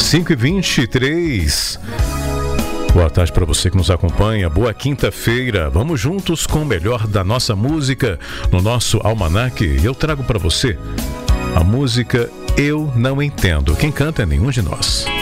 5h23. Boa tarde para você que nos acompanha. Boa quinta-feira. Vamos juntos com o melhor da nossa música no nosso almanaque. Eu trago para você a música Eu Não Entendo. Quem canta é Nenhum de Nós.